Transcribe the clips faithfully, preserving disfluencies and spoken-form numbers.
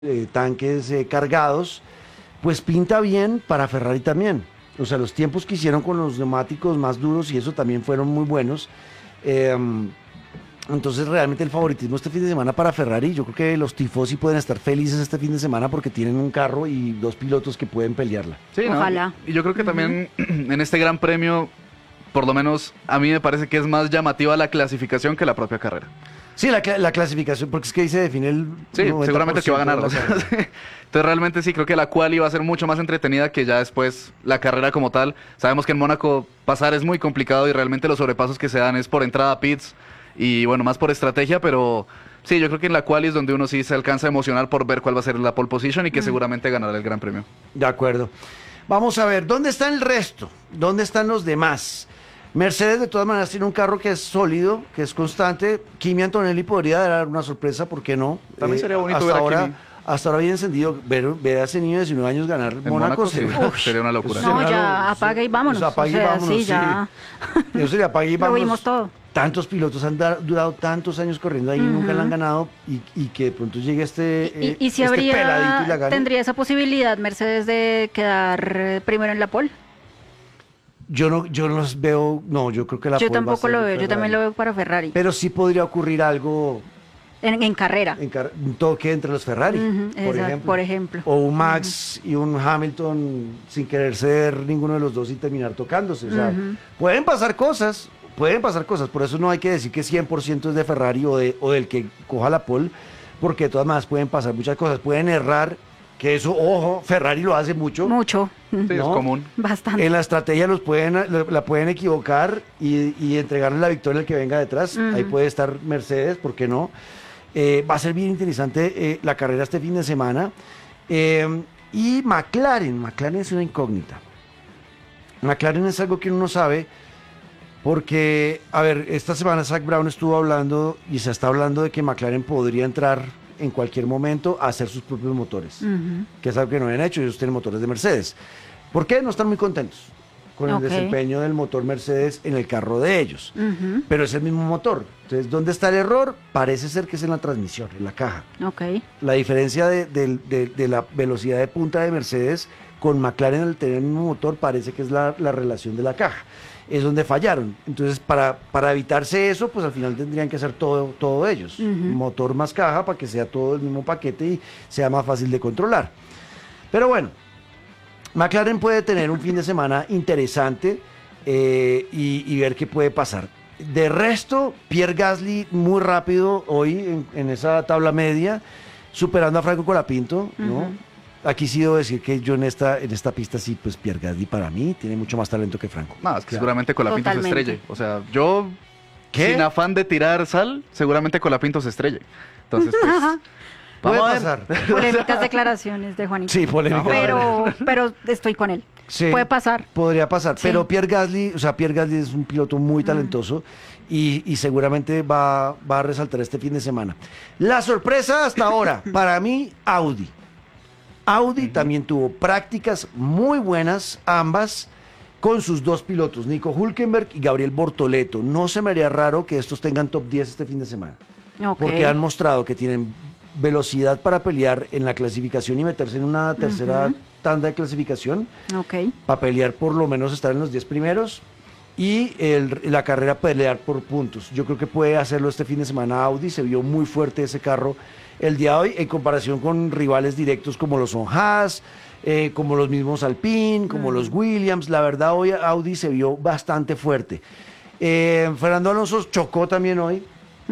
eh, tanques eh, cargados, pues pinta bien para Ferrari también. O sea, los tiempos que hicieron con los neumáticos más duros y eso también fueron muy buenos. Eh, entonces, realmente el favoritismo este fin de semana para Ferrari. Yo creo que los tifosi pueden estar felices este fin de semana porque tienen un carro y dos pilotos que pueden pelearla. Sí, ¿no? Ojalá. Y yo creo que también en este Gran Premio, por lo menos a mí me parece que es más llamativa la clasificación que la propia carrera. Sí, la, cla- la clasificación, porque es que ahí se define el Sí, seguramente que va a ganar. noventa por ciento O de la sea, carrera. entonces realmente sí creo que la quali va a ser mucho más entretenida que ya después la carrera como tal. Sabemos que en Mónaco pasar es muy complicado y realmente los sobrepasos que se dan es por entrada a pits y bueno, más por estrategia, pero sí, yo creo que en la quali es donde uno sí se alcanza a emocionar por ver cuál va a ser la pole position y que seguramente ganará el Gran Premio. De acuerdo. Vamos a ver, ¿dónde está el resto? ¿Dónde están los demás? Mercedes de todas maneras tiene un carro que es sólido, que es constante. Kimi Antonelli podría dar una sorpresa, ¿por qué no? También sería bonito hasta ver a ahora, Kimi. hasta ahora bien encendido, ver, ver a ese niño de diecinueve años ganar En Mónaco, Mónaco sí, sería, uf, sería una locura. eso No, sería ya, lo- apaga y vámonos. eso, apaga y O sea, vámonos, sí, ya. Eso sería apaga y Lo vámonos. vimos todo. Tantos pilotos han da- durado tantos años corriendo ahí y nunca la han ganado y, y que de pronto llegue este, Y, eh, y si este peladito y la habría, gane. tendría esa posibilidad Mercedes de quedar eh, primero en la pole. Yo no, yo no los veo, no, yo creo que la Yo pole va a tampoco ser lo de veo, yo Ferrari. también lo veo para Ferrari. Pero sí podría ocurrir algo En, en carrera. en car- un toque entre los Ferrari, Ujú, por, exacto, ejemplo. por ejemplo. O un Max y un Hamilton sin querer ser ninguno de los dos y terminar tocándose. O sea, Ujú. pueden pasar cosas, pueden pasar cosas. Por eso no hay que decir que cien por ciento es de Ferrari o, de, o del que coja la pole, porque de todas maneras pueden pasar muchas cosas. Pueden errar, que eso, ojo, Ferrari lo hace mucho. Mucho. Sí, es ¿no? común. Bastante. En la estrategia los pueden, la, la pueden equivocar y, y entregarle la victoria al que venga detrás. Ujú. Ahí puede estar Mercedes, ¿por qué no? Eh, va a ser bien interesante eh, la carrera este fin de semana. Eh, y McLaren, McLaren es una incógnita. McLaren es algo que uno no sabe porque, a ver, esta semana Zach Brown estuvo hablando y se está hablando de que McLaren podría entrar en cualquier momento a hacer sus propios motores, Ujú. que es algo que no habían hecho, ellos tienen motores de Mercedes. ¿Por qué? No están muy contentos con el Ok. desempeño del motor Mercedes en el carro de ellos. Ujú. Pero es el mismo motor. Entonces, ¿dónde está el error? Parece ser que es en la transmisión, en la caja. Ok. La diferencia de, de- de- de la velocidad de punta de Mercedes con McLaren al tener el mismo motor parece que es la, la relación de la caja. Es donde fallaron. Entonces, para, para evitarse eso, pues al final tendrían que hacer todo, todo ellos. Ujú. Motor más caja para que sea todo el mismo paquete y sea más fácil de controlar. Pero bueno, McLaren puede tener un fin de semana interesante eh, y, y ver qué puede pasar. De resto, Pierre Gasly muy rápido hoy en, en esa tabla media, superando a Franco Colapinto, ¿no? Ujú. Aquí sí debo decir que yo en esta, en esta pista sí, pues Pierre Gasly para mí tiene mucho más talento que Franco. No, es que Claro. seguramente Colapinto se Totalmente. estrelle. O sea, yo, ¿Qué? sin afán de tirar sal, seguramente Colapinto se estrelle. Entonces, pues, Puede vamos a ver. pasar. Polémicas declaraciones de Juanito. Sí, polémica. Pero, pero estoy con él. Sí, Puede pasar. Podría pasar, Sí. pero Pierre Gasly, o sea, Pierre Gasly es un piloto muy talentoso y, y seguramente va, va a resaltar este fin de semana. La sorpresa hasta ahora, para mí, Audi. Audi también tuvo prácticas muy buenas, ambas, con sus dos pilotos, Nico Hülkenberg y Gabriel Bortoleto. No se me haría raro que estos tengan top diez este fin de semana, Ok. porque han mostrado que tienen velocidad para pelear en la clasificación y meterse en una tercera tanda de clasificación, Ok. para pelear por lo menos estar en los diez primeros y el- la carrera pelear por puntos. Yo creo que puede hacerlo este fin de semana Audi, se vio muy fuerte ese carro el día de hoy en comparación con rivales directos como lo son Haas, eh, como los mismos Alpine, como los Williams. La verdad hoy Audi se vio bastante fuerte. Eh, Fernando Alonso chocó también hoy,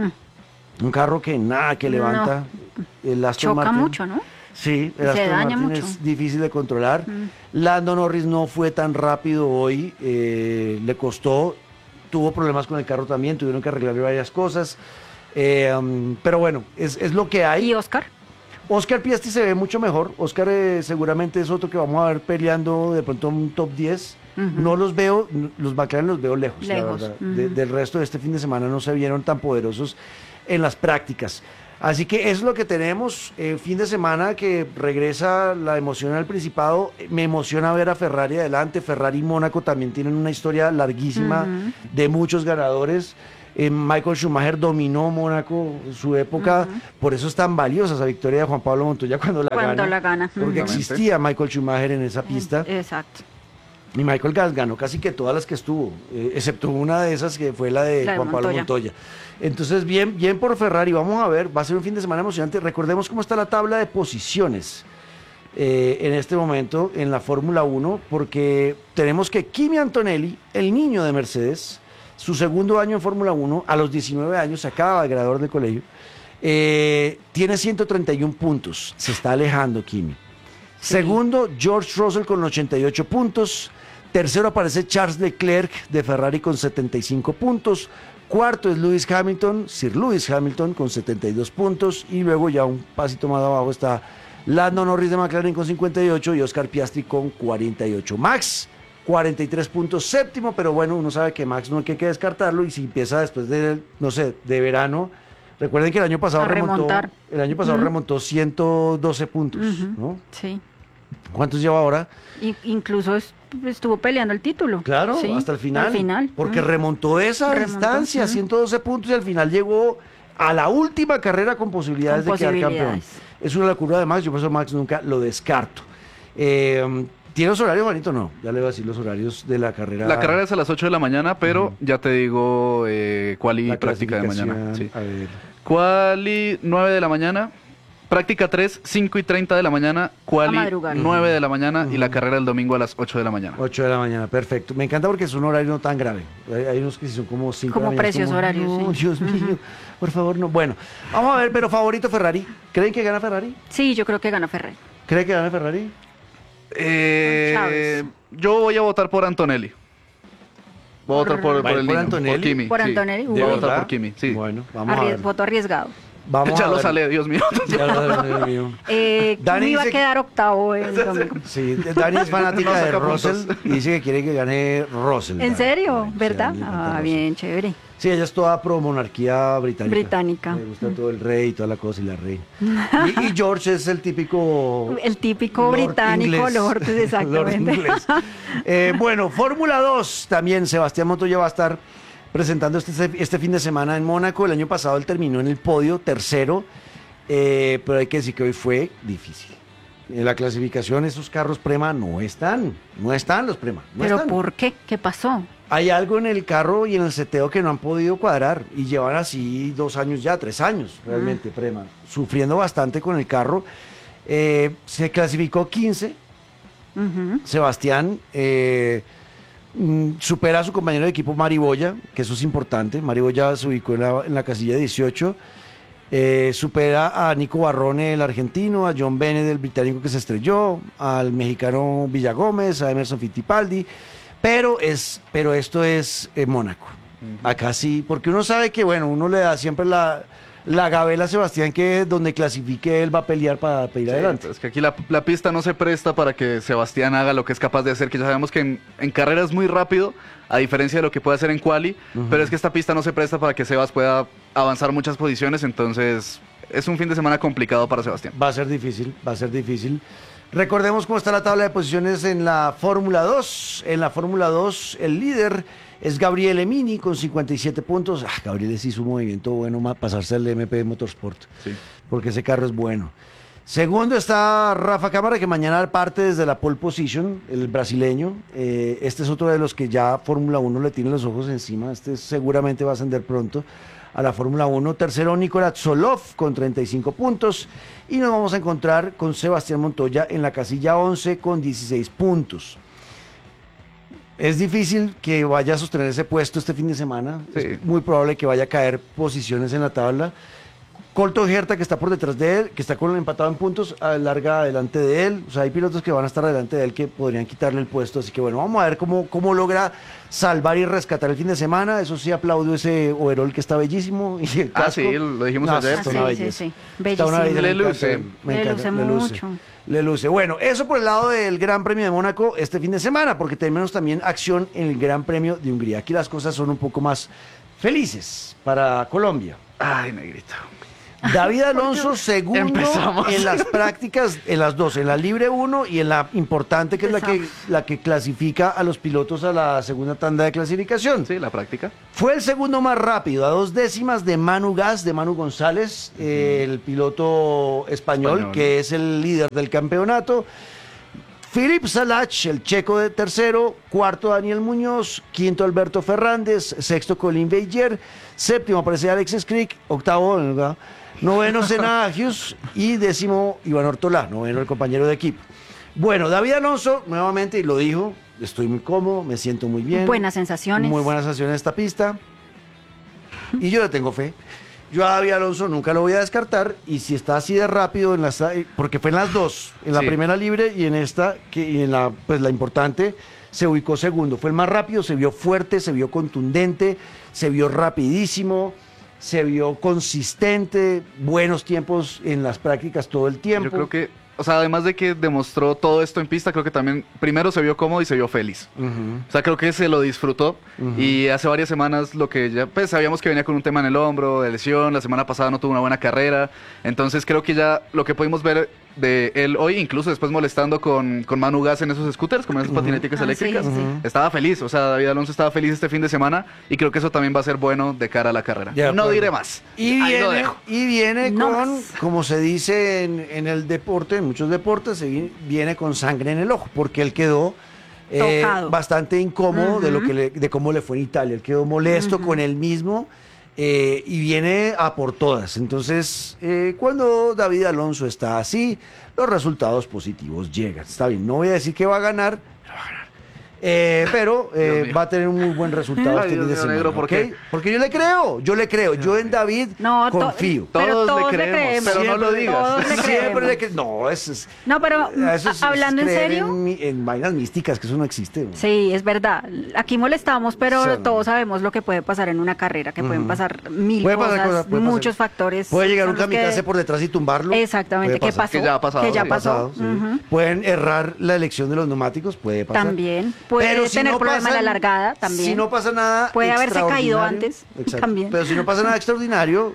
Mm. un carro que nada, que No. levanta. El Aston Choca Martin. mucho, ¿no? Sí, el Se Aston daña Martin mucho. es difícil de controlar. Lando Norris no fue tan rápido hoy, eh, le costó, tuvo problemas con el carro también, tuvieron que arreglar varias cosas. eh, um, pero bueno, es, es lo que hay. ¿Y Oscar? Oscar Piastri se ve mucho mejor. Oscar eh, seguramente es otro que vamos a ver peleando de pronto un top diez. Ujú. No los veo, n- los McLaren los veo lejos, Lejos, la verdad. ujú. De- del resto de este fin de semana no se vieron tan poderosos en las prácticas. Así que eso es lo que tenemos. Eh, fin de semana que regresa la emoción al Principado. Me emociona ver a Ferrari adelante. Ferrari y Mónaco también tienen una historia larguísima Ujú. de muchos ganadores. Eh, Michael Schumacher dominó Mónaco en su época, uh-huh. Por eso es tan valiosa esa victoria de Juan Pablo Montoya cuando la cuando gana. la gana. Porque Uh-huh. existía Michael Schumacher en esa pista. Exacto. Y Michael Gas ganó casi que todas las que estuvo, eh, excepto una de esas que fue la de La de Juan Pablo Montoya. Montoya. Entonces, bien, bien por Ferrari. Vamos a ver, va a ser un fin de semana emocionante. Recordemos cómo está la tabla de posiciones eh, en este momento en la Fórmula uno, porque tenemos que Kimi Antonelli, el niño de Mercedes, su segundo año en Fórmula uno, a los diecinueve años, se acaba de graduar del colegio, eh, tiene ciento treinta y uno puntos. Se está alejando Kimi. Sí. Segundo, George Russell con ochenta y ocho puntos. Tercero aparece Charles Leclerc de Ferrari con setenta y cinco puntos. Cuarto es Lewis Hamilton, Sir Lewis Hamilton con setenta y dos puntos. Y luego ya un pasito más abajo está Lando Norris de McLaren con cincuenta y ocho y Oscar Piastri con cuarenta y ocho. Max, cuarenta y tres puntos, séptimo, pero bueno, uno sabe que Max no hay que descartarlo y si empieza después de, no sé, de verano. Recuerden que el año pasado A remontó, remontar. el año pasado Uh-huh. remontó ciento doce puntos, Uh-huh. ¿no? Sí. ¿Cuántos lleva ahora? Y, incluso es- estuvo peleando el título. Claro, Sí, hasta el final. Al final. Porque Mm. remontó esa Remontó, distancia, mm. ciento doce puntos, y al final llegó a la última carrera con posibilidades Con de quedar campeón. posibilidades. Es una locura de Max, yo por eso Max nunca lo descarto. Eh, ¿Tiene los horarios, Juanito? No, ya le voy a decir los horarios de la carrera. La carrera es a las ocho de la mañana, pero uh-huh. ya te digo eh, cuál y La práctica de mañana. Sí. A ver. Quali nueve de la mañana, práctica tres, cinco y treinta de la mañana, quali nueve de la mañana uh-huh. y la carrera el domingo a las ocho de la mañana. ocho de la mañana, perfecto. Me encanta porque es un horario no tan grave. Hay, hay unos que son como cinco Como de la mañana. precios como, horarios, no, sí. Dios mío, por favor, no. Bueno, vamos a ver, pero favorito Ferrari. ¿Creen que gana Ferrari? Sí, yo creo que gana Ferrari. ¿Cree que gana Ferrari? Eh, yo voy a votar por Antonelli. Voy a votar por, por, ¿Por el niño, Antonelli? por Kimi. Por sí. Antonelli, Voy a uh. votar por Kimi, sí. Bueno, vamos Arries- a ver. Voto arriesgado. Vamos ya a lo ver. sale, Dios mío. Ya lo sale, Dios mío. Eh, Dani Kimi iba a dice que- quedar octavo el domingo. Sí, Dani es fanática No de saca Russell puntos. y dice que quiere que gane Russell. ¿En Dani. serio? Sí, ¿Verdad? a mí me encanta Ah, Russell. bien, chévere. Sí, ella es toda pro monarquía británica. Británica. Me gusta todo el rey y toda la cosa y la reina. Y, y George es el típico... El típico Lord británico, inglés. Lord, Lord exactamente. inglés. Eh, bueno, Fórmula dos también. Sebastián Montoya va a estar presentando este, este fin de semana en Mónaco. El año pasado él terminó en el podio, tercero. Eh, pero hay que decir que hoy fue difícil. En la clasificación esos carros Prema no están. No están los Prema. No ¿Pero están. por qué? ¿Qué pasó? Hay algo en el carro y en el seteo que no han podido cuadrar y llevan así dos años ya, tres años realmente, Prema, sufriendo bastante con el carro. Eh, se clasificó quince, Ujú. Sebastián eh, mm, supera a su compañero de equipo Mariboya, que eso es importante. Mariboya se ubicó en la, en la casilla dieciocho. Eh, supera a Nico Barrone, el argentino, a John Bennett, el británico que se estrelló, al mexicano Villagómez, a Emerson Fittipaldi. Pero, es, pero esto es en Mónaco. Acá sí, porque uno sabe que, bueno, uno le da siempre la, la gabela a Sebastián que donde clasifique él va a pelear para, para ir Sí, adelante. es que aquí la, la pista no se presta para que Sebastián haga lo que es capaz de hacer, que ya sabemos que en, en carrera es muy rápido, a diferencia de lo que puede hacer en quali, Ujú. pero es que esta pista no se presta para que Sebas pueda avanzar muchas posiciones, entonces es un fin de semana complicado para Sebastián. Va a ser difícil, va a ser difícil. Recordemos cómo está la tabla de posiciones en la Fórmula dos. En la Fórmula dos, el líder es Gabriel Emini con cincuenta y siete puntos. Ah, Gabriel sí hizo un movimiento bueno más pasarse al M P Motorsport, Sí. porque ese carro es bueno. Segundo está Rafa Cámara, que mañana parte desde la pole position, el brasileño. Eh, este es otro de los que ya Fórmula uno le tiene los ojos encima. Este seguramente va a ascender pronto a la Fórmula uno. Tercero, Nicolás Solov con treinta y cinco puntos. Y nos vamos a encontrar con Sebastián Montoya en la casilla once con dieciséis puntos. Es difícil que vaya a sostener ese puesto este fin de semana. Sí. Es muy probable que vaya a caer posiciones en la tabla. Colton Herta, que está por detrás de él, que está con el empatado en puntos, larga adelante de él. O sea, hay pilotos que van a estar adelante de él que podrían quitarle el puesto. Así que bueno, vamos a ver cómo, cómo logra salvar y rescatar el fin de semana. Eso sí, aplaudo ese overall que está bellísimo. Y el Ah, casco. sí, lo dijimos No, ayer. está Ah, una sí, sí, belleza. sí. Está una Bellísimo. belleza, Le me luce. encanta, me Le encanta, luce mucho. Le luce. Bueno, eso por el lado del Gran Premio de Mónaco este fin de semana, porque tenemos también acción en el Gran Premio de Hungría. Aquí las cosas son un poco más felices para Colombia. Ay, negrito. David Alonso segundo Empezamos. en las prácticas, en las dos, en la libre uno y en la importante que es la que, Empezamos. la que clasifica a los pilotos a la segunda tanda de clasificación. Sí, la práctica. Fue el segundo más rápido, a dos décimas de Manu Gas, de Manu González, eh, el piloto español, Español. que es el líder del campeonato. Filip Salach, el checo de tercero, cuarto Daniel Muñoz, quinto Alberto Fernández, sexto Colin Beyer, séptimo aparece Alexis Crick, octavo, ¿verdad? Noveno Senna Agius y décimo Iván Ortolá, noveno el compañero de equipo. Bueno, David Alonso, nuevamente, y lo dijo, estoy muy cómodo, me siento muy bien. Buenas sensaciones. Muy buenas sensaciones en esta pista. Y yo le tengo fe. Yo a David Alonso nunca lo voy a descartar. Y si está así de rápido, en las, porque fue en las dos, en la Sí. primera libre y en esta, que y en la, pues la importante, se ubicó segundo. Fue el más rápido, se vio fuerte, se vio contundente, se vio rapidísimo, se vio consistente, buenos tiempos en las prácticas todo el tiempo. Yo creo que, o sea, además de que demostró todo esto en pista, creo que también primero se vio cómodo y se vio feliz. Ujú. O sea, creo que se lo disfrutó. Ujú. Y hace varias semanas lo que ya, pues sabíamos que venía con un tema en el hombro, de lesión, la semana pasada no tuvo una buena carrera. Entonces creo que ya lo que pudimos ver de él hoy, incluso después molestando con, con Manu Gas en esos scooters, como en esas patinéticas Ah, sí, eléctricas, sí. estaba feliz. O sea, David Alonso estaba feliz este fin de semana y creo que eso también va a ser bueno de cara a la carrera. De No acuerdo. diré más. Y Ahí lo viene, dejo. y viene No con, más. como se dice en, en el deporte, en muchos deportes, se vi- viene con sangre en el ojo, porque él quedó eh, Tocado. bastante incómodo de lo Ujú. que le- de cómo le fue en Italia. Él quedó molesto con él mismo eh, y viene a por todas. Entonces, eh, cuando David Alonso está así, los resultados positivos llegan. Está bien, no voy a decir que va a ganar, pero va a ganar. Eh, pero eh, Dios mío. va a tener un muy buen resultado Ay, este fin Dios de mío, semana. negro, ¿por ¿ok? qué? Porque yo le creo, yo le creo. Yo en David No, to- confío. pero Todos le todos le creemos, creemos. pero no lo Siempre- digas. Todos le Siempre creemos. le cre- No, eso es. No, pero eso es- a- hablando en es creer serio. En, mi- en vainas místicas, que eso no existe. ¿no? Sí, es verdad. Aquí molestamos, pero Sí, no. todos sabemos lo que puede pasar en una carrera, que pueden Ujú. pasar mil Puede pasar cosas, cosas, puede pasar. muchos factores. Puede llegar son un los que- kamikaze por detrás y tumbarlo. Exactamente, Puede ¿qué pasar. pasó? Que ya ha pasado, Que ya sí. pasó. Sí. Ujú. Pueden errar la elección de los neumáticos, puede pasar. También. Puede Pero si tener no problema en la pasan- largada, también. Si no pasa nada. Puede haberse caído extraordinario, antes, exacto, también. Pero si no pasa nada extraordinario,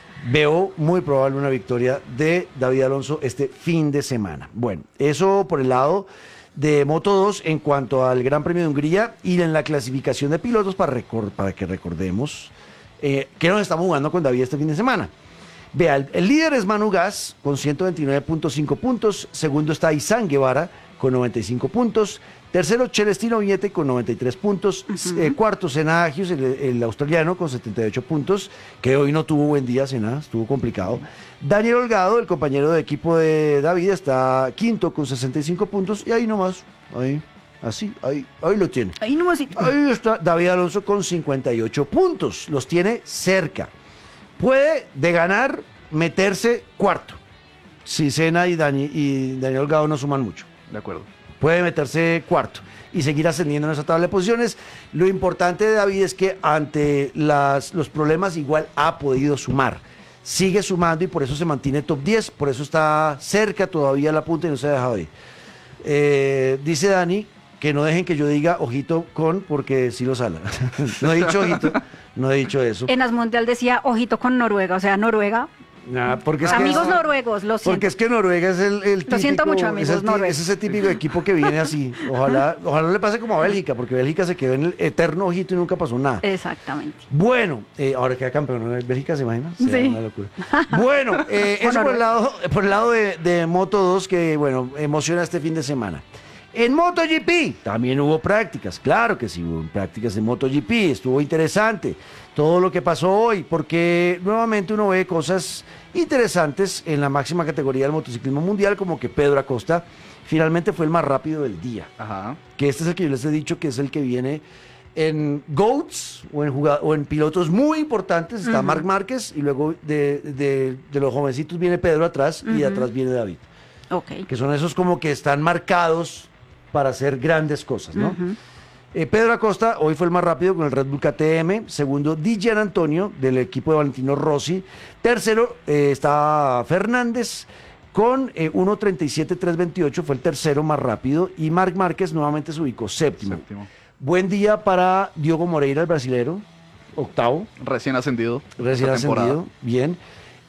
veo muy probable una victoria de David Alonso este fin de semana. Bueno, eso por el lado de Moto dos en cuanto al Gran Premio de Hungría y en la clasificación de pilotos para, recor- para que recordemos eh, que nos estamos jugando con David este fin de semana. Vea, el, el líder es Manu Gas con ciento veintinueve punto cinco puntos, segundo está Izán Guevara con noventa y cinco puntos, tercero Celestino Viñete con noventa y tres puntos, eh, cuarto Senna Agius, el, el australiano con setenta y ocho puntos, que hoy no tuvo buen día Senna, estuvo complicado. Daniel Holgado, el compañero de equipo de David, está quinto con sesenta y cinco puntos y ahí nomás, ahí, así, ahí, ahí lo tiene. Ahí no así. Ahí está David Alonso con cincuenta y ocho puntos, los tiene cerca. Puede de ganar meterse cuarto, si Senna y, Dani, y Daniel Holgado no suman mucho. De acuerdo. Puede meterse cuarto y seguir ascendiendo en esa tabla de posiciones. Lo importante de David es que ante las, los problemas igual ha podido sumar. Sigue sumando y por eso se mantiene top diez, por eso está cerca todavía a la punta y no se ha dejado ir. Eh, dice Dani que no dejen que yo diga ojito con, porque sí lo sala. No he dicho ojito, no he dicho eso. En Asmundial decía ojito con Noruega, o sea, Noruega. Nah, porque es que Amigos es- noruegos, lo siento. Porque es que Noruega es el, el Lo siento típico- mucho, amigos es, el ti- noruegos. es ese típico equipo que viene así. Ojalá, ojalá no le pase como a Bélgica, porque Bélgica se quedó en el eterno ojito y nunca pasó nada. Exactamente. Bueno, eh, ahora queda campeón ¿no? Bélgica, ¿se imagina? Será Sí. una locura. Bueno, eh, O eso por el Noruega. lado, por el lado de, de Moto dos, que bueno, emociona este fin de semana. En MotoGP también hubo prácticas, claro que sí hubo prácticas en MotoGP, estuvo interesante todo lo que pasó hoy, porque nuevamente uno ve cosas interesantes en la máxima categoría del motociclismo mundial, como que Pedro Acosta finalmente fue el más rápido del día, Ajá. que este es el que yo les he dicho que es el que viene en GOATs o en, jugad- o en pilotos muy importantes, está Marc Márquez y luego de, de- de los jovencitos viene Pedro atrás y de atrás viene David, Ok. que son esos como que están marcados para hacer grandes cosas, ¿no? Eh, Pedro Acosta hoy fue el más rápido con el Red Bull K T M, segundo Di Gian Antonio del equipo de Valentino Rossi, tercero eh, está Fernández con eh, uno treinta y siete tres veintiocho, fue el tercero más rápido, y Marc Márquez nuevamente se ubicó séptimo. Séptimo. Buen día para Diogo Moreira, el brasilero, octavo, Recién ascendido. recién esta temporada. ascendido, bien.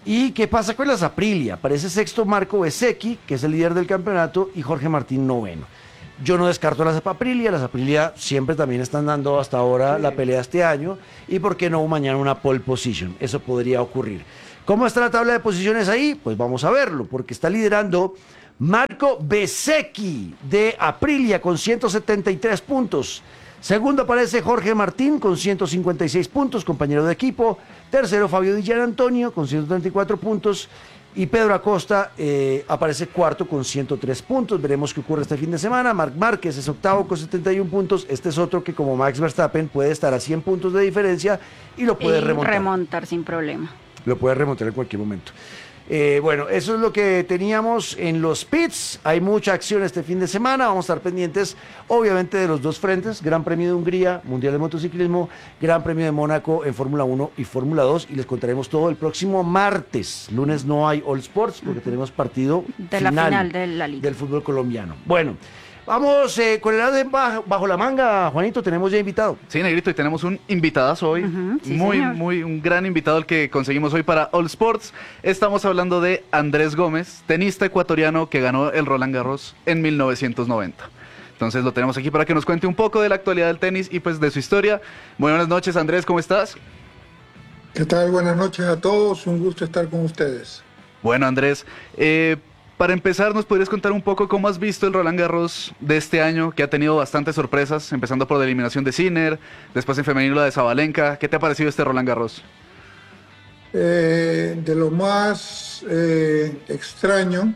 ¿Y qué pasa con las Aprilia? Aparece sexto Marco Bezzecchi, que es el líder del campeonato, y Jorge Martín noveno. Yo no descarto a las Aprilia, las Aprilia siempre también están dando hasta ahora la pelea este año, y por qué no mañana una pole position, eso podría ocurrir. ¿Cómo está la tabla de posiciones ahí? Pues vamos a verlo, porque está liderando Marco Bezzecchi de Aprilia con ciento setenta y tres puntos. Segundo aparece Jorge Martín con ciento cincuenta y seis puntos, compañero de equipo. Tercero Fabio Di Gianantonio con ciento treinta y cuatro puntos. Y Pedro Acosta eh, aparece cuarto con ciento tres puntos. Veremos qué ocurre este fin de semana. Marc Márquez es octavo con setenta y uno puntos. Este es otro que, como Max Verstappen, puede estar a cien puntos de diferencia y lo puede Y remontar. remontar sin problema. Lo puede remontar en cualquier momento. Eh, bueno, eso es lo que teníamos en los pits. Hay mucha acción este fin de semana. Vamos a estar pendientes, obviamente, de los dos frentes: Gran Premio de Hungría, Mundial de Motociclismo, Gran Premio de Mónaco en Fórmula uno y Fórmula dos. Y les contaremos todo el próximo martes. Lunes no hay All Sports porque tenemos partido De la final de la liga. del fútbol colombiano. Bueno, vamos eh, con el lado de bajo, bajo la manga, Juanito. Tenemos ya invitado. Sí, Negrito, y tenemos un invitadazo hoy, Ujú, sí, muy, señor. muy, un gran invitado el que conseguimos hoy para All Sports. Estamos hablando de Andrés Gómez, tenista ecuatoriano que ganó el Roland Garros en mil novecientos noventa. Entonces lo tenemos aquí para que nos cuente un poco de la actualidad del tenis y pues de su historia. Muy buenas noches, Andrés, ¿cómo estás? ¿Qué tal? Buenas noches a todos, un gusto estar con ustedes. Bueno, Andrés, eh, para empezar, ¿nos podrías contar un poco cómo has visto el Roland Garros de este año, que ha tenido bastantes sorpresas, empezando por la eliminación de Sinner, después en femenino la de Sabalenka? ¿Qué te ha parecido este Roland Garros? Eh, de lo más eh, extraño,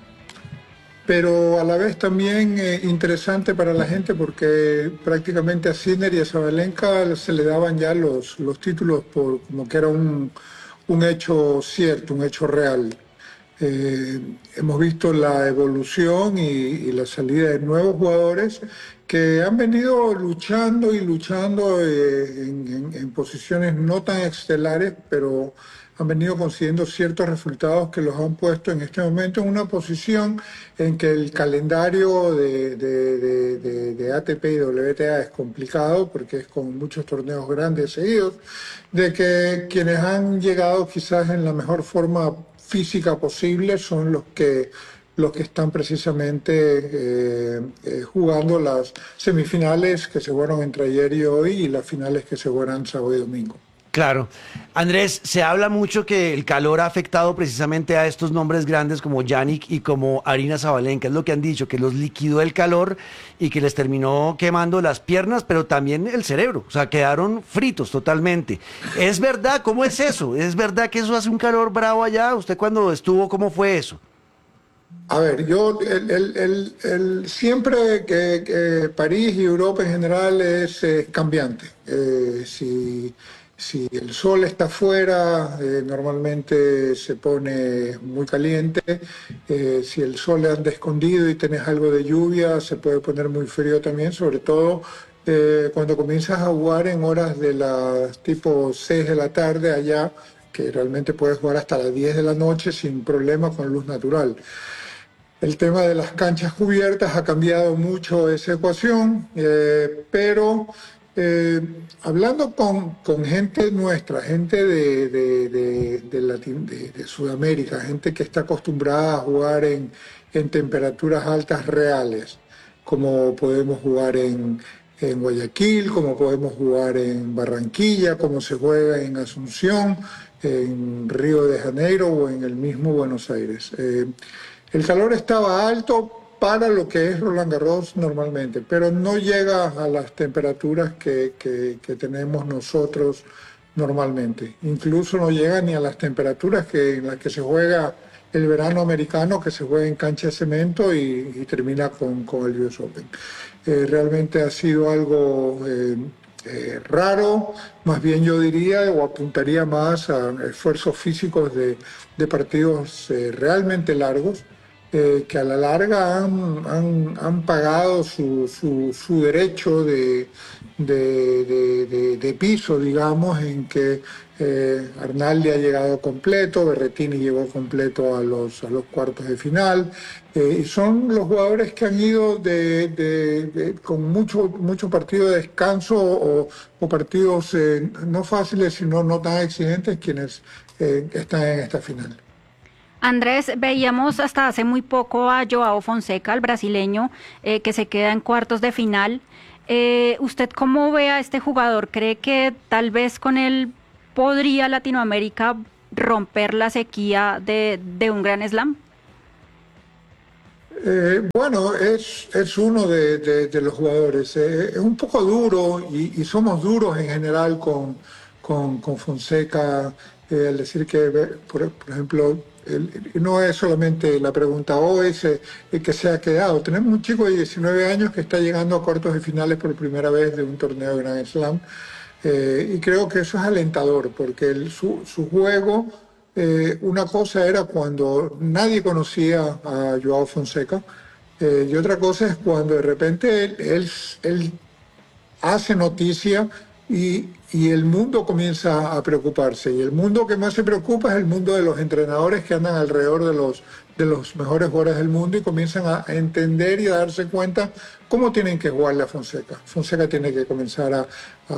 pero a la vez también eh, interesante para la gente, porque prácticamente a Sinner y a Sabalenka se le daban ya los, los títulos por como que era un, un hecho cierto, un hecho real. Eh, hemos visto la evolución y, y la salida de nuevos jugadores que han venido luchando y luchando eh, en, en- en posiciones no tan estelares, pero han venido consiguiendo ciertos resultados que los han puesto en este momento en una posición en que el calendario de, de- de- de- de A T P y W T A es complicado porque es con muchos torneos grandes seguidos, de que quienes han llegado quizás en la mejor forma física posible son los que los que están precisamente eh, eh, jugando las semifinales que se jugaron entre ayer y hoy y las finales que se jugarán sábado y domingo. Claro. Andrés, se habla mucho que el calor ha afectado precisamente a estos nombres grandes como Yannick y como Arina Sabalenka. Es lo que han dicho, que los liquidó el calor y que les terminó quemando las piernas, pero también el cerebro. O sea, quedaron fritos totalmente. ¿Es verdad? ¿Cómo es eso? ¿Es verdad que eso hace un calor bravo allá? ¿Usted cuando estuvo, cómo fue eso? A ver, yo el, el- el- el- siempre que, que París y Europa en general es eh, cambiante. Eh, si, si el sol está afuera, eh, normalmente se pone muy caliente. Eh, si el sol anda escondido y tenés algo de lluvia, se puede poner muy frío también, sobre todo eh, cuando comienzas a jugar en horas de las tipo seis de la tarde allá, que realmente puedes jugar hasta las diez de la noche sin problema con luz natural. El tema de las canchas cubiertas ha cambiado mucho esa ecuación, eh, pero eh, hablando con, con gente nuestra, gente de, de, de, de Latin- de- de Sudamérica, gente que está acostumbrada a jugar en, en temperaturas altas reales, como podemos jugar en, en Guayaquil, como podemos jugar en Barranquilla, como se juega en Asunción, en Río de Janeiro o en el mismo Buenos Aires. Eh, el calor estaba alto para lo que es Roland Garros normalmente, pero no llega a las temperaturas que, que- que tenemos nosotros normalmente. Incluso no llega ni a las temperaturas que, en las que se juega el verano americano, que se juega en cancha de cemento y, y termina con, con el U S Open. Eh, realmente ha sido algo eh, eh, raro, más bien yo diría, o apuntaría más a esfuerzos físicos de, de partidos eh, realmente largos, eh, que a la larga han, han- han pagado su, su- su derecho de, de- de- de- de piso, digamos, en que eh, Arnaldi ha llegado completo, Berrettini llegó completo a los, a los cuartos de final, eh, y son los jugadores que han ido de, de- de- con mucho, mucho partido de descanso o, o partidos eh, no fáciles, sino no tan exigentes, quienes eh, están en esta final. Andrés, veíamos hasta hace muy poco a Joao Fonseca, el brasileño, eh, que se queda en cuartos de final. Eh, ¿usted cómo ve a este jugador? ¿Cree que tal vez con él podría Latinoamérica romper la sequía de, de un gran slam? Eh, bueno, es, es uno de, de- de los jugadores. Eh, es un poco duro y, y somos duros en general con, con, con Fonseca, eh, al decir que, eh, por, por ejemplo, el- no es solamente la pregunta o es eh, el que se ha quedado. Tenemos un chico de diecinueve años que está llegando a cuartos de finales por primera vez de un torneo de Grand Slam. Eh, y creo que eso es alentador porque el- su, su juego, eh, una cosa era cuando nadie conocía a Joao Fonseca, eh, y otra cosa es cuando de repente él, él- él hace noticia y, y el mundo comienza a preocuparse. Y el mundo que más se preocupa es el mundo de los entrenadores que andan alrededor de los, de los mejores jugadores del mundo y comienzan a, a entender y a darse cuenta cómo tienen que jugarle a Fonseca. Fonseca tiene que comenzar a, a-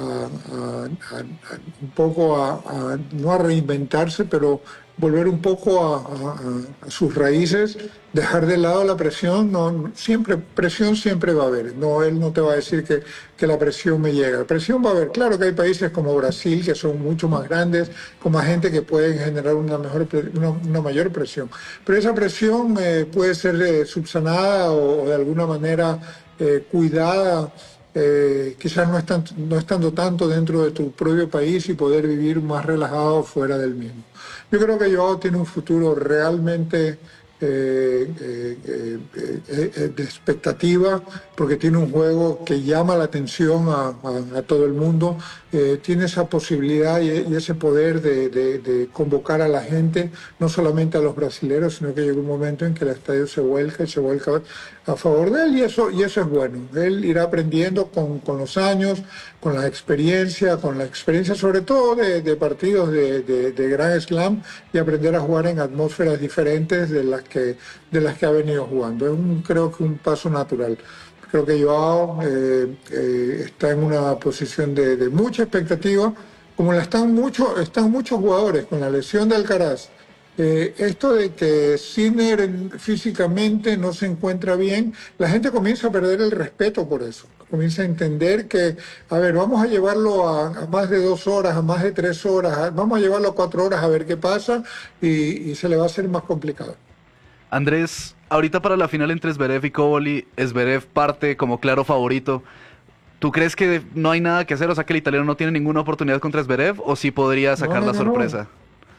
a- a- a- un poco a, a- no a reinventarse, pero volver un poco a, a- a sus raíces, dejar de lado la presión. No, siempre, presión siempre va a haber. No, él no te va a decir que, que la presión me llega. Presión va a haber. Claro que hay países como Brasil que son mucho más grandes, con más gente que pueden generar una, mejor, pre- una, una mayor presión. Pero esa presión eh, puede ser eh, subsanada o, o de alguna manera eh, cuidada, eh, quizás no, estan- no estando tanto dentro de tu propio país y poder vivir más relajado fuera del mismo. Yo creo que Joao tiene un futuro realmente eh, eh, eh, eh, eh, de expectativa, porque tiene un juego que llama la atención a, a- a todo el mundo. Eh, tiene esa posibilidad y, y ese poder de, de- de convocar a la gente, no solamente a los brasileños, sino que llega un momento en que el estadio se vuelca y se vuelca a favor de él, y eso, y eso es bueno. Él irá aprendiendo con, con los años, con la experiencia, con la experiencia sobre todo de, de partidos de, de, de Grand Slam, y aprender a jugar en atmósferas diferentes de las que, de las que ha venido jugando. Es un, creo que un paso natural. Creo que Joao eh, eh, está en una posición de, de mucha expectativa, como la están, mucho, están muchos jugadores con la lesión de Alcaraz. Eh, esto de que Sinner en- físicamente no se encuentra bien, la gente comienza a perder el respeto por eso. Comienza a entender que, a ver, vamos a llevarlo a, a más de dos horas, a más de tres horas, a- vamos a llevarlo a cuatro horas a ver qué pasa, y, y se le va a hacer más complicado. Andrés, ahorita para la final entre Zverev y Koboli, Zverev parte como claro favorito. ¿Tú crees que no hay nada que hacer? O sea, que el italiano no tiene ninguna oportunidad contra Zverev, o sí podría No, sacar no, la no, no. sorpresa.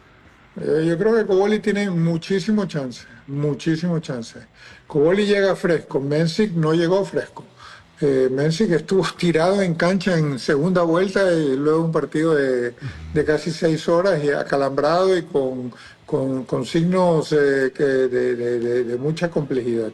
Eh, yo creo que Coboli tiene muchísimo chance, muchísimo chance. Coboli llega fresco, Mensik no llegó fresco. Eh, Mensik estuvo tirado en cancha en segunda vuelta y luego un partido de, de casi seis horas y acalambrado y con, con, con signos eh, que de, de- de- de mucha complejidad.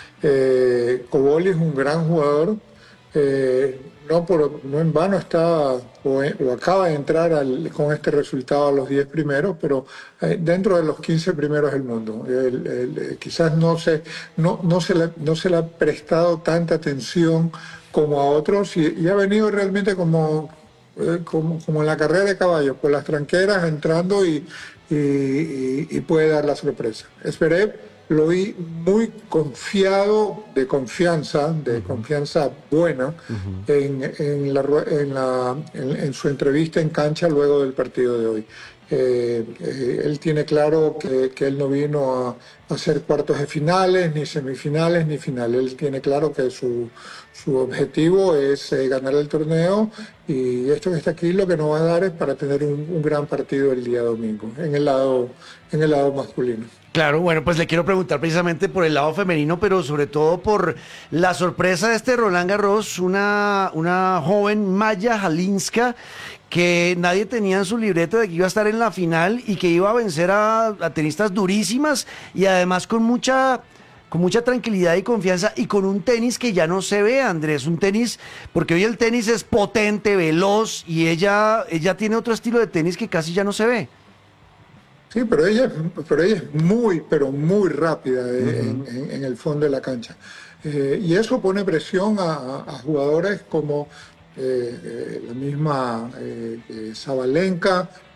Eh, Coboli es un gran jugador. Eh, no, por, no en vano está o, o acaba de entrar al- con este resultado a los diez primeros, pero eh, dentro de los quince primeros del mundo. El- el- eh, quizás no se, no, no, se le, no se le ha prestado tanta atención como a otros, y, y ha venido realmente como, eh, como, como en la carrera de caballos, por las tranqueras entrando y, y, y- y puede dar la sorpresa. Esperé. Lo vi muy confiado, de confianza, de confianza buena, en, en la rue- en la- en- en su entrevista en cancha luego del partido de hoy. Eh, eh, él tiene claro que, que él no vino a, a hacer cuartos de finales, ni semifinales, ni final. Él tiene claro que su, su objetivo es eh, ganar el torneo, y esto que está aquí lo que nos va a dar es para tener un, un gran partido el día domingo, en el lado, en el lado masculino. Claro, bueno, pues le quiero preguntar precisamente por el lado femenino, pero sobre todo por la sorpresa de este Roland Garros, una, una joven Maya Halinska que nadie tenía en su libreto de que iba a estar en la final y que iba a vencer a, a tenistas durísimas y además con mucha, con mucha tranquilidad y confianza y con un tenis que ya no se ve, Andrés, un tenis, porque hoy el tenis es potente, veloz y ella, ella tiene otro estilo de tenis que casi ya no se ve. Sí, pero ella, es- pero ella es muy, pero muy rápida eh, en, en- en el fondo de la cancha. Eh, y eso pone presión a, a- a jugadores como eh, eh, la misma eh, eh, Sabalenka,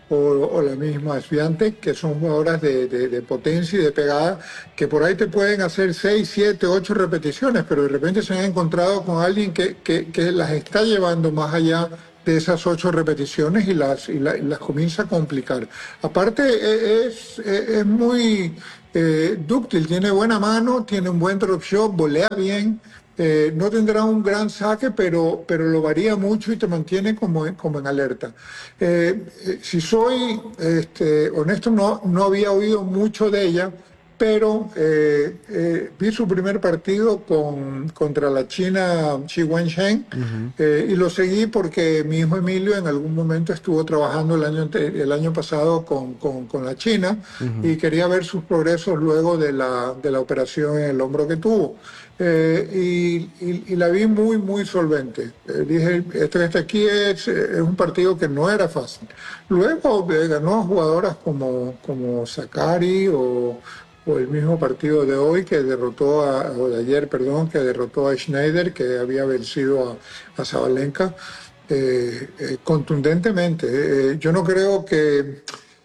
o, o la misma Swiatek, que son jugadoras de, de, de potencia y de pegada, que por ahí te pueden hacer seis, siete, ocho repeticiones, pero de repente se han encontrado con alguien que, que, que las está llevando más allá de esas ocho repeticiones y las, y, la, y las comienza a complicar. Aparte es, es, es muy eh, dúctil, tiene buena mano, tiene un buen drop shot, volea bien, eh, no tendrá un gran saque, pero, pero lo varía mucho y te mantiene como, en- como en alerta. Eh, eh, si soy este, honesto, no, no había oído mucho de ella, pero eh, eh, vi su primer partido con, contra la China Chi Wensheng eh, y lo seguí porque mi hijo Emilio en algún momento estuvo trabajando el año, ante- el año pasado con, con- con la China y quería ver sus progresos luego de la, de la operación en el hombro que tuvo. Eh, y, y- y la vi muy, muy solvente. Eh, dije, esto que está aquí es, eh, es un partido que no era fácil. Luego eh, ganó a jugadoras como, como Sakari o o el mismo partido de hoy que derrotó a, o de ayer, perdón, que derrotó a Schneider, que había vencido a, a Sabalenka eh, eh, contundentemente. Eh, yo no creo que,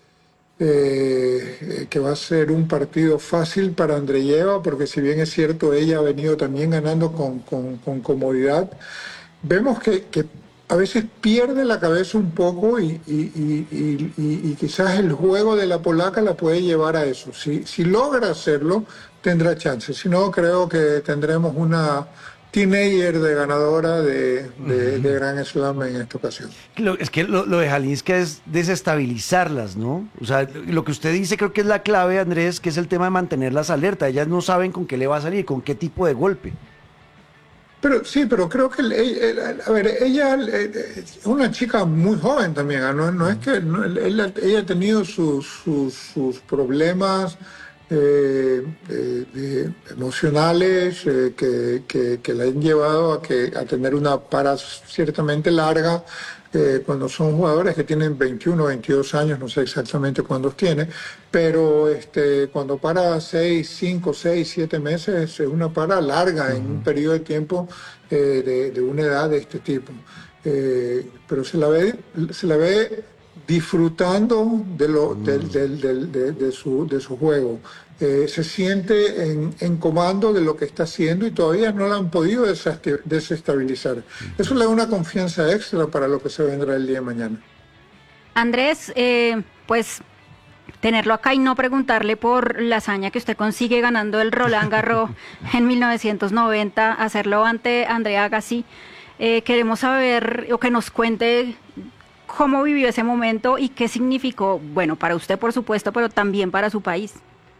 eh, que va a ser un partido fácil para Andreyeva, porque si bien es cierto, ella ha venido también ganando con, con, con comodidad, vemos que, que a veces pierde la cabeza un poco y, y- y- y- y- y quizás el juego de la polaca la puede llevar a eso. Si, si logra hacerlo, tendrá chance. Si no, creo que tendremos una teenager de ganadora de, de, de Grand Slam en esta ocasión. Lo- es que lo, lo de Jalinska es desestabilizarlas, ¿no? O sea, lo que usted dice creo que es la clave, Andrés, que es el tema de mantenerlas alerta. Ellas no saben con qué le va a salir, con qué tipo de golpe. Pero sí, pero creo que, el- el- el- a ver, ella eh, eh, es una chica muy joven también, ¿ah? No, no es que no, ella, ella ha tenido sus, sus, sus problemas eh, eh, de- emocionales eh, que, que, que la han llevado a, que, a tener una para ciertamente larga eh, cuando son jugadores que tienen veintiuno, veintidós años, no sé exactamente cuántos tiene, pero este, cuando para seis, cinco, seis, siete meses es una para larga en un periodo de tiempo eh, de, de una edad de este tipo. Eh, pero se la ve, se la ve disfrutando de, lo, del, del- del- de, de su, de su juego. Eh, se siente en, en comando de lo que está haciendo y todavía no la han podido desasti- desestabilizar. Eso le da una confianza extra para lo que se vendrá el día de mañana. Andrés, eh, pues tenerlo acá y no preguntarle por la hazaña que usted consigue ganando el Roland Garros en mil novecientos noventa, hacerlo ante Andrea Agassi. Eh, queremos saber o que nos cuente cómo vivió ese momento y qué significó, bueno, para usted por supuesto, pero también para su país.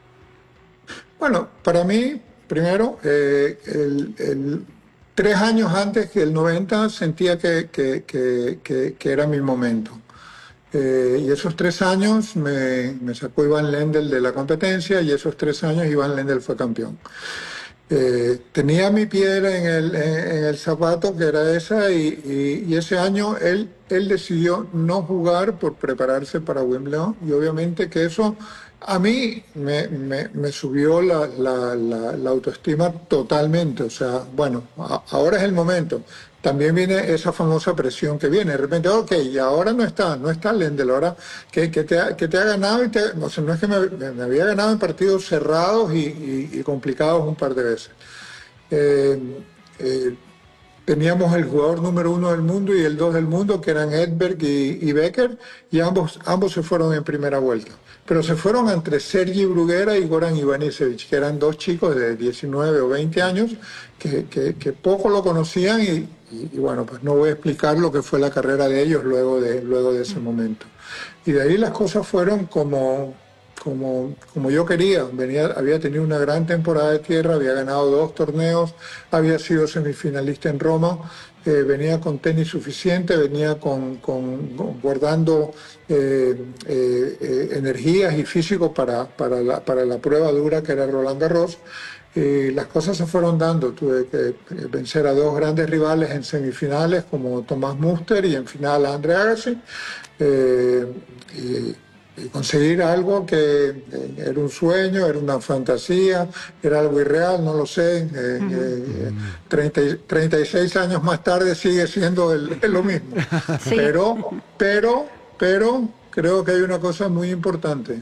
Bueno, para mí, primero, eh, el, el- tres años antes que el noventa sentía que, que- que- que- que era mi momento. Eh, y esos tres años me, me sacó Iván Lendl de la competencia y esos tres años Iván Lendl fue campeón. Eh, tenía mi piedra en el, en, en el zapato, que era esa, y, y- y ese año él, él decidió no jugar por prepararse para Wimbledon, y obviamente que eso a mí me, me- me subió la, la- la- la autoestima totalmente. O sea, bueno, a- ahora es el momento. También viene esa famosa presión que viene. De repente, ok, y ahora no está, no está Lendl, ahora que, que te, ha, que te ha ganado, y te, o sea, no es que me, me había ganado en partidos cerrados y, y- y complicados un par de veces. Eh, eh, Teníamos el jugador número uno del mundo y el dos del mundo, que eran Edberg y, y Becker, y ambos, ambos se fueron en primera vuelta. Pero se fueron entre Sergi Bruguera y Goran Ivanisevic, que eran dos chicos de diecinueve o veinte años que, que- que poco lo conocían y, y- y bueno, pues no voy a explicar lo que fue la carrera de ellos luego de, luego de ese momento. Y de ahí las cosas fueron como, como, como yo quería. Venía, había tenido una gran temporada de tierra, había ganado dos torneos, había sido semifinalista en Roma, eh, venía con tenis suficiente, venía con, con- con- guardando eh, eh, eh, energías y físico para, para, la, para la prueba dura que era Roland Garros. Y las cosas se fueron dando. Tuve que eh, vencer a dos grandes rivales en semifinales, como Tomás Muster, y en final a Andre Agassi. Eh, y, y conseguir algo que eh, era un sueño, era una fantasía, era algo irreal, no lo sé. Eh, eh, treinta y- treinta y seis años más tarde sigue siendo el- lo mismo. Sí. Pero, pero, pero creo que hay una cosa muy importante.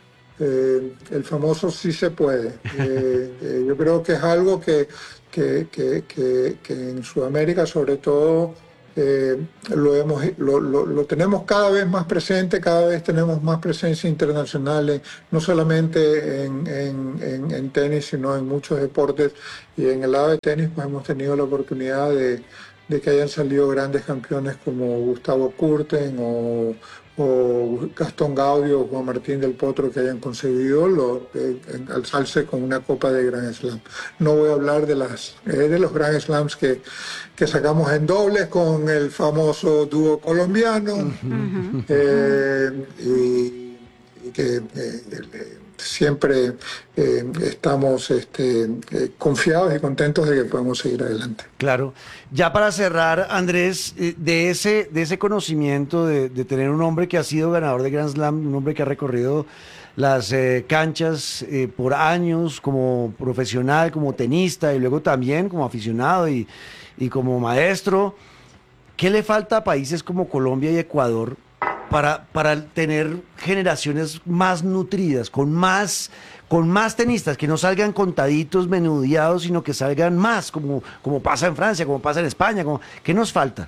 Eh, el famoso sí se puede. Eh, eh, yo creo que es algo que, que, que, que, que en Sudamérica sobre todo eh, lo, hemos, lo, lo, lo tenemos cada vez más presente, cada vez tenemos más presencia internacional, en, no solamente en, en, en, en tenis, sino en muchos deportes. Y en el lado de tenis pues hemos tenido la oportunidad de, de que hayan salido grandes campeones como Gustavo Kuerten o o Gastón Gaudio o Juan Martín del Potro, que hayan conseguido lo, eh, alzarse con una copa de Grand Slam. No voy a hablar de, las, eh, de los Grand Slams que, que sacamos en dobles con el famoso dúo colombiano, uh-huh. eh, y, y que eh, eh, siempre eh, estamos este, eh, confiados y contentos de que podemos seguir adelante. Claro. Ya para cerrar, Andrés, eh, de ese de ese conocimiento de, de tener un hombre que ha sido ganador de Grand Slam, un hombre que ha recorrido las eh, canchas eh, por años como profesional, como tenista y luego también como aficionado y, y como maestro, ¿qué le falta a países como Colombia y Ecuador para, para tener generaciones más nutridas, con más, con más tenistas, que no salgan contaditos, menudeados, sino que salgan más, como, como pasa en Francia, como pasa en España? Como, ¿qué nos falta?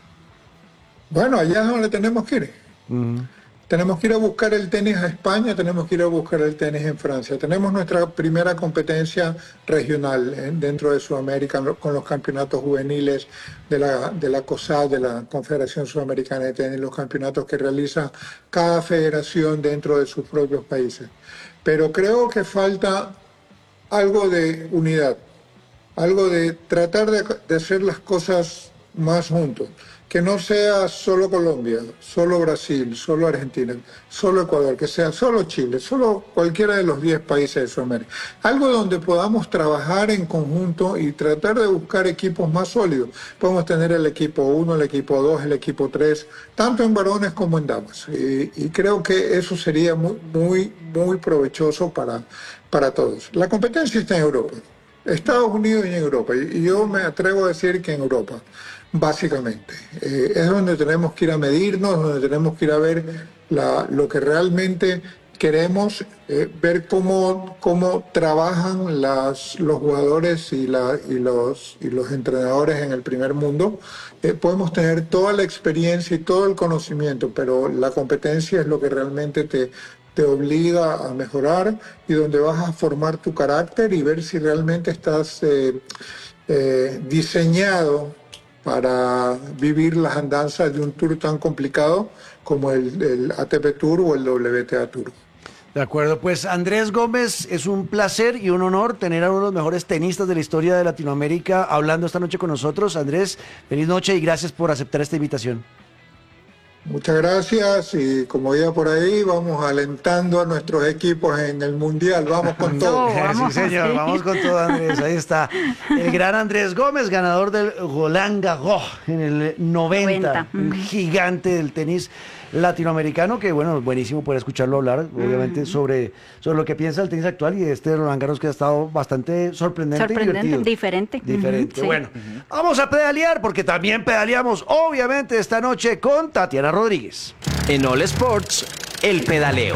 Bueno, allá es donde tenemos que ir. Uh-huh. Tenemos que ir a buscar el tenis a España, tenemos que ir a buscar el tenis en Francia. Tenemos nuestra primera competencia regional ¿eh? dentro de Sudamérica con los campeonatos juveniles de la, de la COSAD, de la Confederación Sudamericana de Tenis, los campeonatos que realiza cada federación dentro de sus propios países. Pero creo que falta algo de unidad, algo de tratar de, de hacer las cosas más juntos. Que no sea solo Colombia, solo Brasil, solo Argentina, solo Ecuador, que sea solo Chile, solo cualquiera de los diez países de Sudamérica. Algo donde podamos trabajar en conjunto y tratar de buscar equipos más sólidos. Podemos tener el equipo uno, el equipo dos, el equipo tres, tanto en varones como en damas. Y, y creo que eso sería muy, muy, muy provechoso para, para todos. La competencia está en Europa, Estados Unidos y en Europa. Y, y yo me atrevo a decir que en Europa. Básicamente, eh, es donde tenemos que ir a medirnos, donde tenemos que ir a ver la, lo que realmente queremos, eh, ver cómo, cómo trabajan las, los jugadores y, la, y, los, y los entrenadores en el primer mundo. Eh, podemos tener toda la experiencia y todo el conocimiento, pero la competencia es lo que realmente te, te obliga a mejorar y donde vas a formar tu carácter y ver si realmente estás eh, eh, diseñado para vivir las andanzas de un tour tan complicado como el, el A T P Tour o el W T A Tour. De acuerdo, pues Andrés Gómez, es un placer y un honor tener a uno de los mejores tenistas de la historia de Latinoamérica hablando esta noche con nosotros. Andrés, feliz noche y gracias por aceptar esta invitación. Muchas gracias y como ya por ahí vamos alentando a nuestros equipos en el Mundial, vamos con todo. No, vamos, sí señor, sí. Vamos con todo, Andrés, ahí está. El gran Andrés Gómez, ganador del Roland Garros en el noventa, noventa. Un gigante del tenis latinoamericano, que bueno, buenísimo poder escucharlo hablar, obviamente, uh-huh. sobre, sobre lo que piensa el tenis actual y este Roland Garros que ha estado bastante sorprendente, sorprendente y divertido. Diferente. Diferente, uh-huh, bueno. Sí. Uh-huh. Vamos a pedalear porque también pedaleamos, obviamente, esta noche con Tatiana Rodríguez. En All Sports, el pedaleo.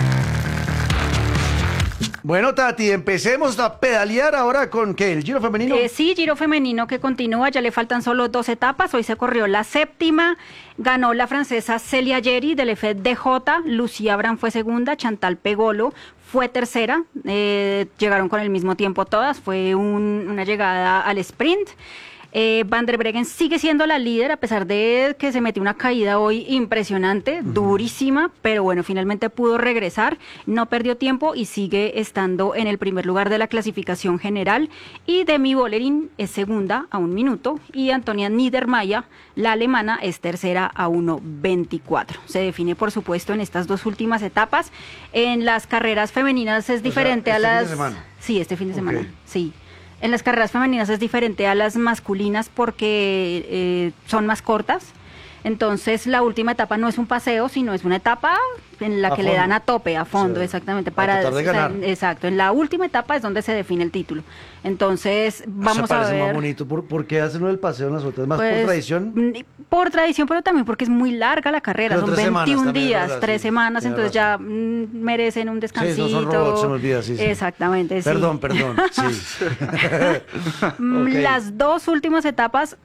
Bueno, Tati, empecemos a pedalear ahora con ¿qué? ¿El Giro femenino? Eh, sí, Giro femenino que continúa, ya le faltan solo dos etapas, hoy se corrió la séptima, ganó la francesa Celia Yeri del F D J, Lucía Abraham fue segunda, Chantal Pegolo fue tercera, eh, llegaron con el mismo tiempo todas, fue un, una llegada al sprint. Eh, Van der Breggen sigue siendo la líder a pesar de que se metió una caída hoy impresionante, uh-huh. durísima, pero bueno, finalmente pudo regresar, no perdió tiempo y sigue estando en el primer lugar de la clasificación general. Y Demi Vollering es segunda a un minuto y Antonia Niedermayer, la alemana, es tercera a uno veinticuatro. Se define, por supuesto, en estas dos últimas etapas. En las carreras femeninas es diferente o sea, ¿este a las... fin de semana? Sí, este fin de Okay. semana, sí. En las carreras femeninas es diferente a las masculinas porque eh, son más cortas. Entonces la última etapa no es un paseo, sino es una etapa en la A que le fondo. dan a tope, a fondo, O sea, exactamente. a Para, tratar de o sea, ganar. exacto, en la última etapa es donde se define el título. Entonces, vamos Se a parece ver. más bonito. ¿Por, por qué hacen lo del paseo en las otras? ¿Más Pues, por tradición? mm, Por tradición, pero también porque es muy larga la carrera, Pero son tres semanas veintiún también, es días, verdad, tres sí, semanas, tiene entonces ya mm, merecen un Sí, descansito. no son robots, se me olvida, sí, sí. Exactamente, sí. Perdón, perdón. Sí. Mm, Ok. Las dos últimas etapas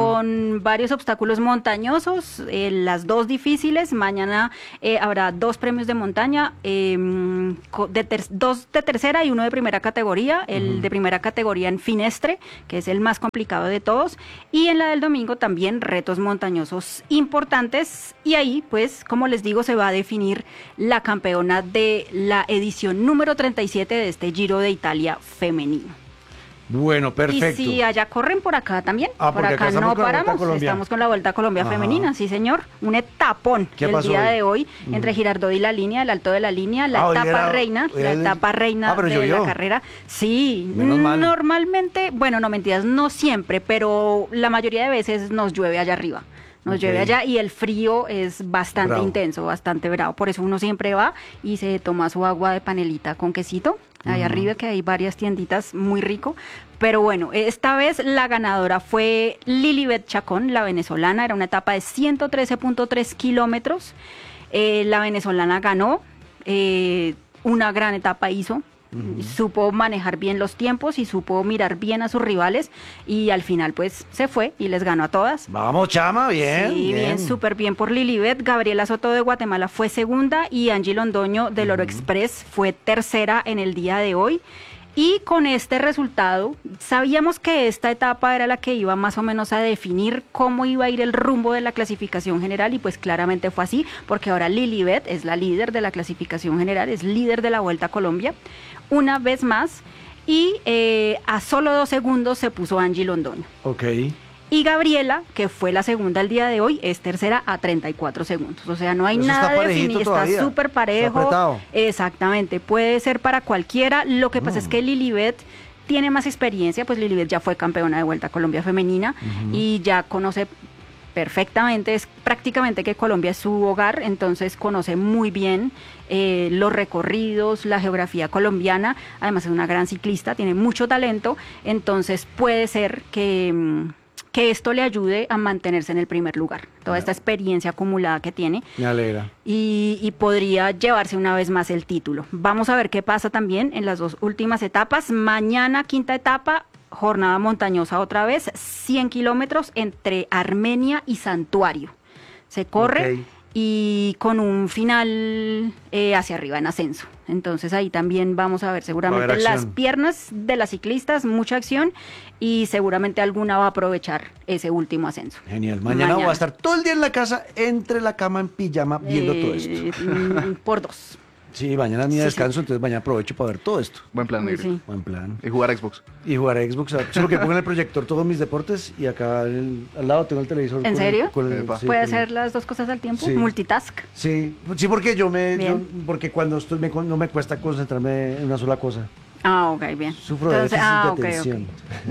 con varios obstáculos montañosos, eh, las dos difíciles. Mañana eh, habrá dos premios de montaña, eh, co- de ter- dos de tercera y uno de primera categoría. El de primera categoría en Finestre, que es el más complicado de todos. Y en la del domingo también retos montañosos importantes. Y ahí, pues, como les digo, se va a definir la campeona de la edición número treinta y siete de este Giro de Italia femenino. Bueno, perfecto. Y si allá corren por acá también, Ah, por porque acá acá estamos no con la Vuelta a paramos, Colombia. estamos con la Vuelta a Colombia Ajá. femenina, sí señor, un etapón ¿Qué el pasó día hoy? de hoy entre Girardot y la línea, el alto de la línea, la Ah, hoy etapa era- reina, hoy la era el- etapa reina Ah, pero de llovió. la carrera. Sí, Menos mal. normalmente, bueno, no mentiras, no siempre, pero la mayoría de veces nos llueve allá arriba. Nos Ok. llueve allá y el frío es bastante Bravo. intenso, bastante bravo. Por eso uno siempre va y se toma su agua de panelita con quesito. Ahí arriba que hay varias tienditas, muy rico. Pero bueno, esta vez la ganadora fue Lilibet Chacón, la venezolana. Era una etapa de ciento trece punto tres kilómetros. Eh, la venezolana ganó. eh, una gran etapa hizo. Supo manejar bien los tiempos y supo mirar bien a sus rivales. Y al final, pues, se fue y les ganó a todas. Vamos, chama, bien. Sí, bien, súper bien por Lilibet. Gabriela Soto de Guatemala fue segunda y Angie Londoño del Oro Express fue tercera en el día de hoy. Y con este resultado, sabíamos que esta etapa era la que iba más o menos a definir cómo iba a ir el rumbo de la clasificación general y pues claramente fue así, porque ahora Lilibet es la líder de la clasificación general, es líder de la Vuelta a Colombia, una vez más, y eh, a solo dos segundos se puso Angie Londoño. Ok. Y Gabriela, que fue la segunda el día de hoy, es tercera a treinta y cuatro segundos. O sea, no hay Eso está nada parejito definido, está todavía. súper Está parejo. apretado. Exactamente, puede ser para cualquiera. Lo que pasa es Mm. que Lilibet tiene más experiencia, pues Lilibet ya fue campeona de Vuelta a Colombia femenina y ya conoce perfectamente, es prácticamente que Colombia es su hogar, entonces conoce muy bien eh, los recorridos, la geografía colombiana, además es una gran ciclista, tiene mucho talento, entonces puede ser que, mm, que esto le ayude a mantenerse en el primer lugar, toda esta experiencia acumulada que tiene Me alegra. y, y podría llevarse una vez más el título. Vamos a ver qué pasa también en las dos últimas etapas. Mañana, quinta etapa, jornada montañosa otra vez, cien kilómetros entre Armenia y Santuario. Se corre Ok. y con un final eh, hacia arriba en ascenso. Entonces ahí también vamos a ver seguramente Va a haber las acción. piernas de las ciclistas, mucha acción y seguramente alguna va a aprovechar ese último ascenso. Genial. Mañana, voy a estar todo el día en la casa, entre la cama en pijama, viendo todo esto. Eh, mm, por dos. Sí, mañana es mi Sí, descanso, entonces mañana aprovecho para ver todo esto. Buen plan, Negri. Sí. Buen plan. Y jugar a Xbox. Y jugar a Xbox. Solo que pongo en el proyector todos mis deportes y acá en el- al lado tengo el televisor. ¿En con el- serio? con el- Epa. sí, ¿Puede con el- hacer las dos cosas al tiempo? Sí. Multitask. Sí, sí, porque yo me, yo- Bien. porque cuando estoy me, con- no me cuesta concentrarme en una sola cosa. Ah, ok, bien. Sufro de déficit ah, de ok, ok. atención.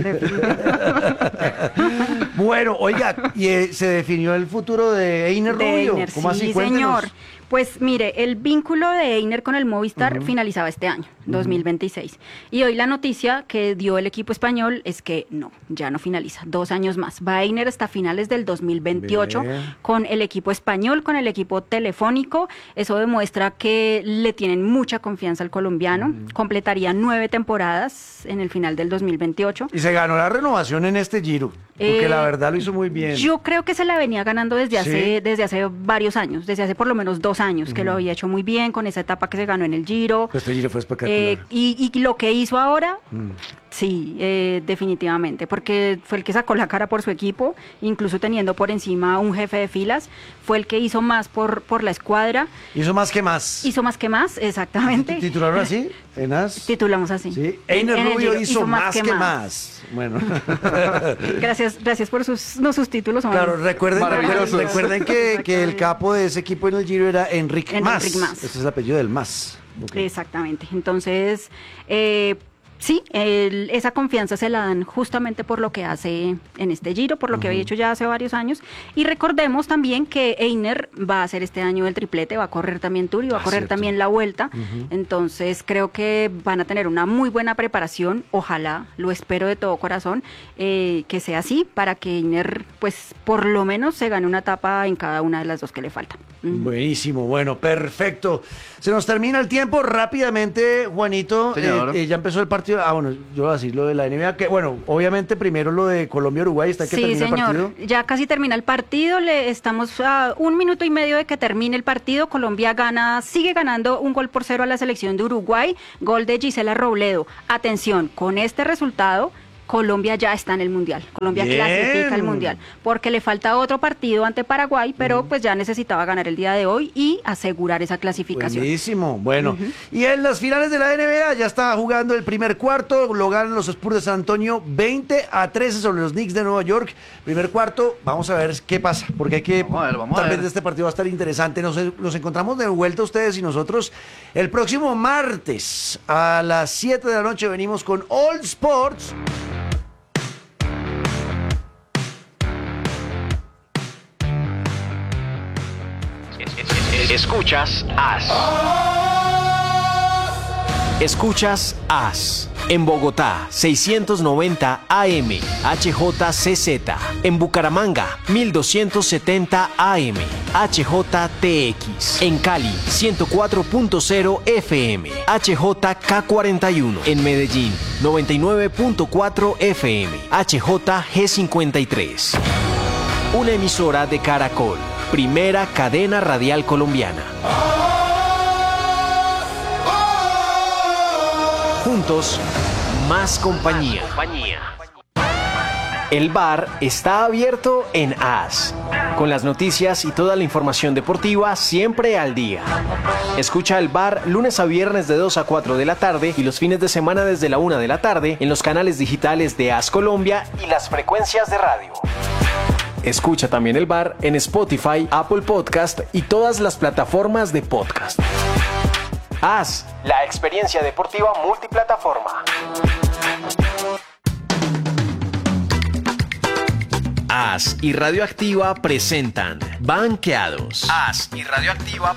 De- Bueno, oiga, y eh, se definió el futuro de Einer de Rubio. Einer, ¿Cómo sí, así? Cuéntenos. señor. Pues mire, el vínculo de Einer con el Movistar finalizaba este año, dos mil veintiséis. Y hoy la noticia que dio el equipo español es que no, ya no finaliza, dos años más. Va Einer hasta finales del dos mil veintiocho Bien. con el equipo español, con el equipo telefónico. Eso demuestra que le tienen mucha confianza al colombiano. Completaría nueve temporadas en el final del dos mil veintiocho. Y se ganó la renovación en este Giro, porque Eh, la verdad lo hizo muy bien. Yo creo que se la venía ganando desde ¿Sí? hace desde hace varios años, desde hace por lo menos dos años, que lo había hecho muy bien con esa etapa que se ganó en el Giro. Este Giro fue espectacular. Eh, y, y lo que hizo ahora, Mm. sí, eh, definitivamente, porque fue el que sacó la cara por su equipo, incluso teniendo por encima un jefe de filas, fue el que hizo más por, por la escuadra, Hizo más que más. hizo más que más, exactamente. ¿Titularon así? ¿Enas? Titulamos así. Sí. En- Einer en el Rubio Giro, hizo, más que, más. Bueno. Gracias, gracias por sus, no, sus títulos. son Claro, recuerden, Maravillosos. recuerden que, que el capo de ese equipo en el Giro era Enrique Enrique Mas. Mas. Ese es el apellido del Mas. Ok. Exactamente. Entonces, eh, Sí, el, esa confianza se la dan justamente por lo que hace en este Giro, por lo uh-huh. que había hecho ya hace varios años. Y recordemos también que Einer va a hacer este año el triplete, va a correr también Tour y va ah, a correr cierto. también la Vuelta. Uh-huh. Entonces creo que van a tener una muy buena preparación. Ojalá, lo espero de todo corazón, eh, que sea así para que Einer, pues por lo menos se gane una etapa en cada una de las dos que le faltan. Uh-huh. Buenísimo, bueno, perfecto. Se nos termina el tiempo rápidamente, Juanito. Eh, eh, ya empezó el partido. Ah, bueno, yo voy a decir lo de la N B A, que bueno, obviamente primero lo de Colombia-Uruguay, está que sí, termina señor. el partido. Ya casi termina el partido, le estamos a un minuto y medio de que termine el partido. Colombia gana, sigue ganando un gol por cero a la selección de Uruguay, gol de Gisela Robledo. Atención, con este resultado Colombia ya está en el Mundial, Colombia Bien. clasifica al Mundial, porque le falta otro partido ante Paraguay, pero uh-huh. pues ya necesitaba ganar el día de hoy y asegurar esa clasificación. Buenísimo, bueno, uh-huh. y en las finales de la N B A ya está jugando el primer cuarto, lo ganan los Spurs de San Antonio veinte a trece sobre los Knicks de Nueva York, primer cuarto, vamos a ver qué pasa, porque hay que, vamos a ver, vamos tal a ver. vez este partido va a estar interesante, nos, nos encontramos de vuelta ustedes y nosotros el próximo martes a las siete de la noche venimos con All Sports. Escuchas As. Escuchas As. En Bogotá, seiscientos noventa A M, H J C Z. En Bucaramanga, mil doscientos setenta A M, H J T X. En Cali, ciento cuatro punto cero F M, H J K cuarenta y uno. En Medellín, noventa y nueve punto cuatro F M, H J G cincuenta y tres. Una emisora de Caracol. Primera cadena radial colombiana. Juntos, más compañía. El bar está abierto en As, con las noticias y toda la información deportiva siempre al día. Escucha el bar lunes a viernes de dos a cuatro de la tarde y los fines de semana desde la una de la tarde en los canales digitales de As Colombia y las frecuencias de radio. Escucha también el bar en Spotify, Apple Podcast y todas las plataformas de podcast. As, la experiencia deportiva multiplataforma. As y Radioactiva presentan Banqueados. As y Radioactiva